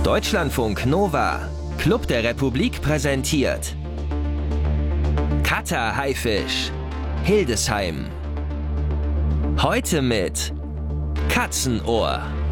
Deutschlandfunk Nova, Club der Republik präsentiert Kater Haifisch, Hildesheim. Heute mit Katzenohr.